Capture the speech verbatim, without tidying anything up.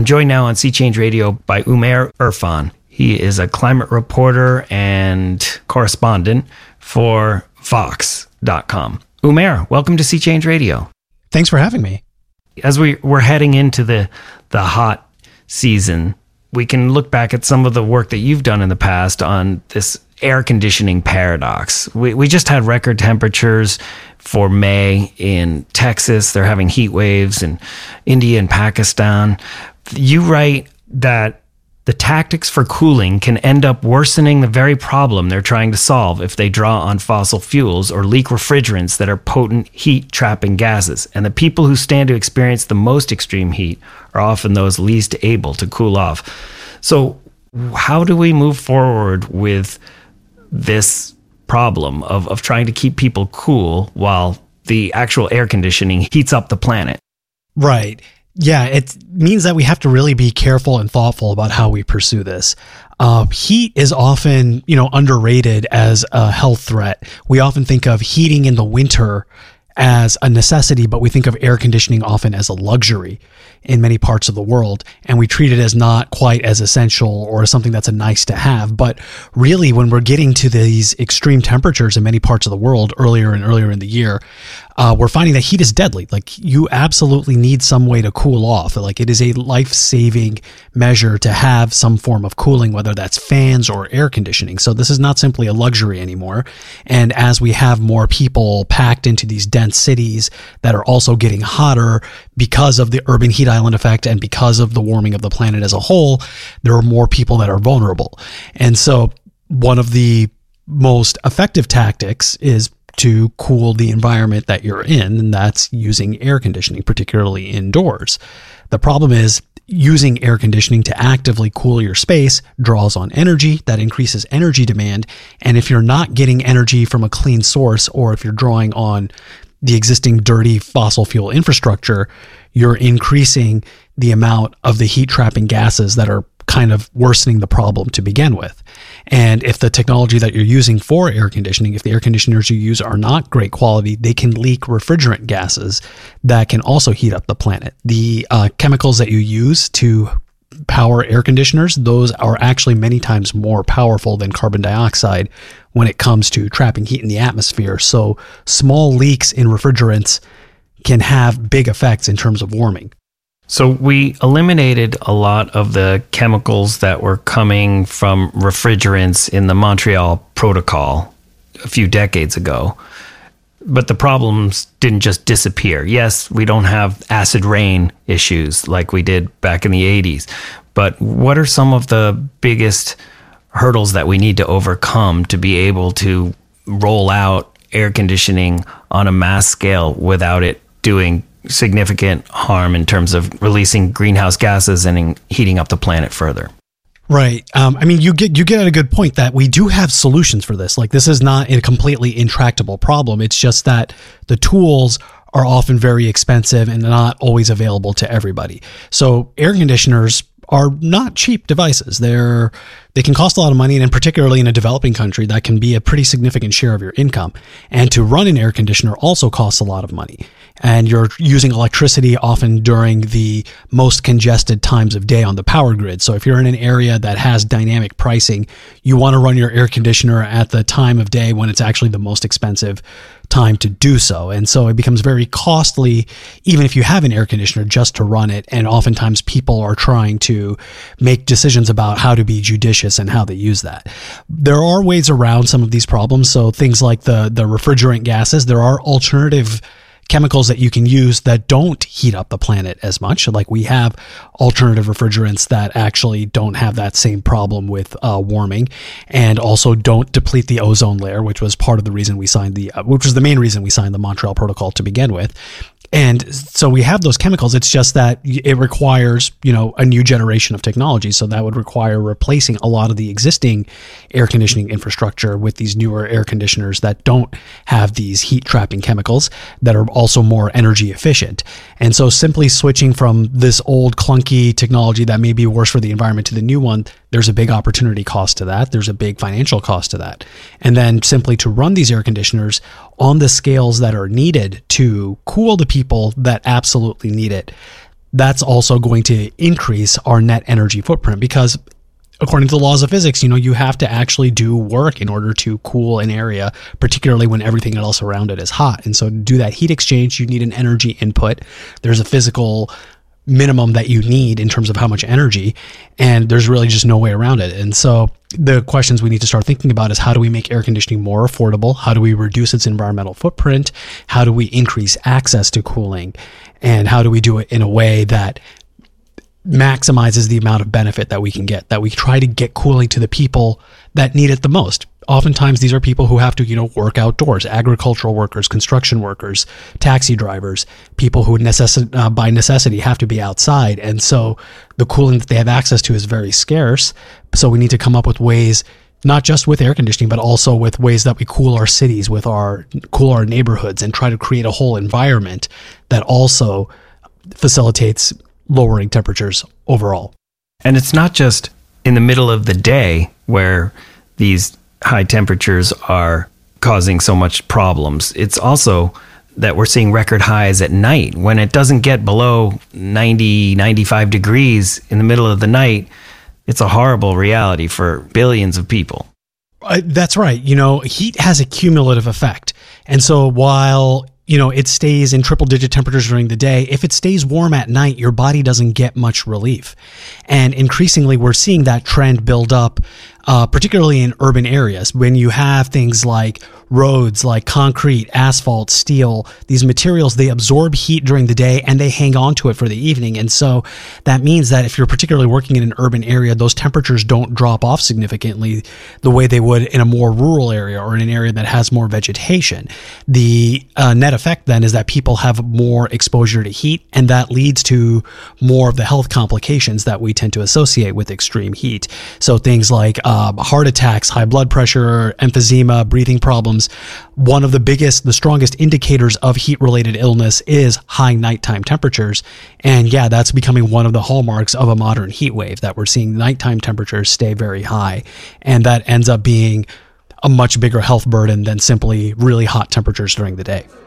I'm joined now on Sea Change Radio by Umair Irfan. He is a climate reporter and correspondent for Vox dot com. Umair, welcome to Sea Change Radio. Thanks for having me. As we, we're heading into the, the hot season, we can look back at some of the work that you've done in the past on this air conditioning paradox. We, we just had record temperatures for May in Texas. They're having heat waves in India and Pakistan. You write that the tactics for cooling can end up worsening the very problem they're trying to solve if they draw on fossil fuels or leak refrigerants that are potent heat-trapping gases. And the people who stand to experience the most extreme heat are often those least able to cool off. So how do we move forward with this problem of, of trying to keep people cool while the actual air conditioning heats up the planet? Right. Yeah, it means that we have to really be careful and thoughtful about how we pursue this. Uh, heat is often, you know, underrated as a health threat. We often think of heating in the winter as a necessity, but we think of air conditioning often as a luxury in many parts of the world, and we treat it as not quite as essential or something that's a nice to have. But really, when we're getting to these extreme temperatures in many parts of the world earlier and earlier in the year, uh, we're finding that heat is deadly. Like, you absolutely need some way to cool off. Like, it is a life-saving measure to have some form of cooling, whether that's fans or air conditioning. So this is not simply a luxury anymore. And as we have more people packed into these dense cities that are also getting hotter because of the urban heat island effect and because of the warming of the planet as a whole, there are more people that are vulnerable. And so one of the most effective tactics is to cool the environment that you're in, and that's using air conditioning, particularly indoors. The problem is using air conditioning to actively cool your space draws on energy. That increases energy demand. And if you're not getting energy from a clean source, or if you're drawing on the existing dirty fossil fuel infrastructure, you're increasing the amount of the heat trapping gases that are kind of worsening the problem to begin with. And if the technology that you're using for air conditioning, if the air conditioners you use are not great quality, they can leak refrigerant gases that can also heat up the planet. The uh, chemicals that you use to power air conditioners, those are actually many times more powerful than carbon dioxide when it comes to trapping heat in the atmosphere. So small leaks in refrigerants can have big effects in terms of warming. So we eliminated a lot of the chemicals that were coming from refrigerants in the Montreal Protocol a few decades ago. But the problems didn't just disappear. Yes, we don't have acid rain issues like we did back in the eighties. But what are some of the biggest hurdles that we need to overcome to be able to roll out air conditioning on a mass scale without it doing significant harm in terms of releasing greenhouse gases and heating up the planet further? Right. Um, I mean, you get you get at a good point that we do have solutions for this. Like, this is not a completely intractable problem. It's just that the tools are often very expensive and not always available to everybody. So air conditioners are not cheap devices. They're they can cost a lot of money, and particularly in a developing country, that can be a pretty significant share of your income. And to run an air conditioner also costs a lot of money. And you're using electricity often during the most congested times of day on the power grid. So if you're in an area that has dynamic pricing, you want to run your air conditioner at the time of day when it's actually the most expensive time to do so. And so it becomes very costly, even if you have an air conditioner, just to run it. And oftentimes people are trying to make decisions about how to be judicious and how they use that. There are ways around some of these problems. So things like the, the refrigerant gases, there are alternative chemicals that you can use that don't heat up the planet as much. Like, we have alternative refrigerants that actually don't have that same problem with uh, warming, and also don't deplete the ozone layer, which was part of the reason we signed the, uh, which was the main reason we signed the Montreal Protocol to begin with. And so we have those chemicals. It's just that it requires, you know, a new generation of technology. So that would require replacing a lot of the existing air conditioning infrastructure with these newer air conditioners that don't have these heat trapping chemicals that are also more energy efficient. And so simply switching from this old clunky technology that may be worse for the environment to the new one, there's a big opportunity cost to that. There's a big financial cost to that. And then simply to run these air conditioners on the scales that are needed to cool the people that absolutely need it, that's also going to increase our net energy footprint, because according to the laws of physics, you know, you have to actually do work in order to cool an area, particularly when everything else around it is hot. And so to do that heat exchange, you need an energy input. There's a physical minimum that you need in terms of how much energy, and there's really just no way around it. And so the questions we need to start thinking about is, how do we make air conditioning more affordable? How do we reduce its environmental footprint? How do we increase access to cooling? And how do we do it in a way that maximizes the amount of benefit that we can get, that we try to get cooling to the people that need it the most? Oftentimes, these are people who have to, you know, work outdoors, agricultural workers, construction workers, taxi drivers, people who necessi- uh, by necessity have to be outside. And so the cooling that they have access to is very scarce. So we need to come up with ways, not just with air conditioning, but also with ways that we cool our cities, with our cool our neighborhoods, and try to create a whole environment that also facilitates lowering temperatures overall. And it's not just in the middle of the day where these high temperatures are causing so much problems. It's also that we're seeing record highs at night. When it doesn't get below ninety, ninety-five degrees in the middle of the night, it's a horrible reality for billions of people. Uh, that's right. You know, heat has a cumulative effect. And so while, you know, it stays in triple digit temperatures during the day, if it stays warm at night, your body doesn't get much relief. And increasingly, we're seeing that trend build up, uh, particularly in urban areas, when you have things like roads, like concrete, asphalt, steel, these materials, they absorb heat during the day and they hang on to it for the evening. And so that means that if you're particularly working in an urban area, those temperatures don't drop off significantly the way they would in a more rural area or in an area that has more vegetation. The uh, net effect then is that people have more exposure to heat, and that leads to more of the health complications that we tend to associate with extreme heat. So things like um, heart attacks, high blood pressure, emphysema, breathing problems. One of the biggest, the strongest indicators of heat-related illness is high nighttime temperatures. And yeah, that's becoming one of the hallmarks of a modern heat wave, that we're seeing nighttime temperatures stay very high. And that ends up being a much bigger health burden than simply really hot temperatures during the day.